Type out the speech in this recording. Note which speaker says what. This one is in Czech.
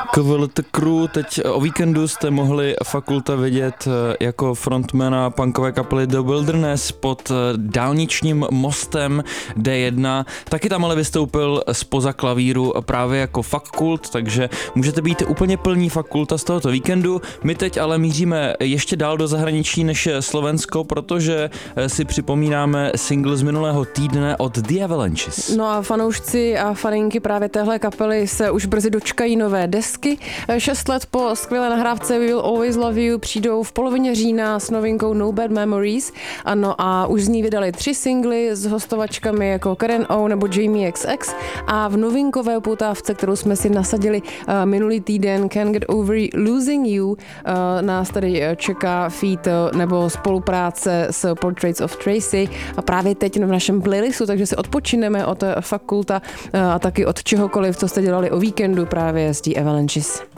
Speaker 1: KVLT Crew, teď o víkendu jste mohli Fakulta vidět jako frontmana punkové kapely The Wilderness pod dálničním mostem D1. Taky tam ale vystoupil zpoza klavíru právě jako Fakult, takže můžete být úplně plní Fakulta z tohoto víkendu. My teď ale míříme ještě dál do zahraničí než Slovensko, protože si připomínáme single z minulého týdne od The Avalanches.
Speaker 2: No a fanoušci a faninky právě téhle kapely se už brzy dočkají nové desky. 6 let po skvělé nahrávce We Will Always Love You přijdou v polovině října s novinkou No Bad Memories. Ano, a už z ní vydali 3 singly s hostovačkami jako Karen O nebo Jamie XX a v novinkové upoutávce, kterou jsme si nasadili minulý týden, Can't Get Over Losing You, nás tady čeká feat nebo spolupráce s Portraits of Tracy a právě teď v našem playlistu, takže si odpočineme od Fakulta a taky od čehokoliv, co jste dělali o víkendu právě s The Avalanches.